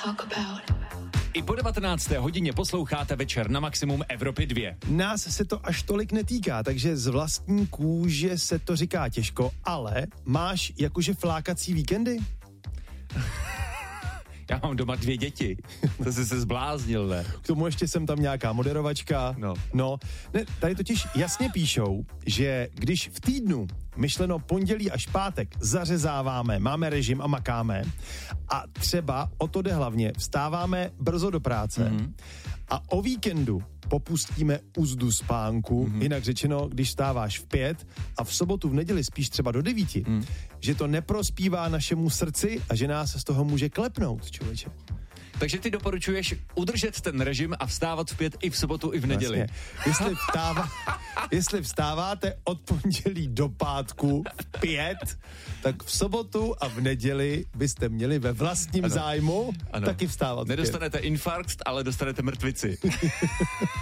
I po 19. hodině posloucháte Večer na maximum Evropy 2. Nás se to až tolik netýká, takže z vlastní kůže se to říká těžko, ale máš jakože flákací víkendy? Já mám doma 2 děti. To jsi se zbláznil, ne? K tomu ještě jsem tam nějaká moderovačka. No. Ne, tady totiž jasně píšou, že když v týdnu, myšleno pondělí až pátek, zařezáváme, máme režim a makáme a třeba o to jde hlavně, vstáváme brzo do práce a o víkendu popustíme uzdu spánku, jinak řečeno, když vstáváš v 5 a v sobotu, v neděli spíš třeba do 9, že to neprospívá našemu srdci a že nás z toho může klepnout, člověče. Takže ty doporučuješ udržet ten režim a vstávat v 5 i v sobotu, i v neděli. Vlastně. Jestli vstáváte od pondělí do pátku v 5, tak v sobotu a v neděli byste měli ve vlastním zájmu taky vstávat. Nedostanete infarkt, ale dostanete mrtvici.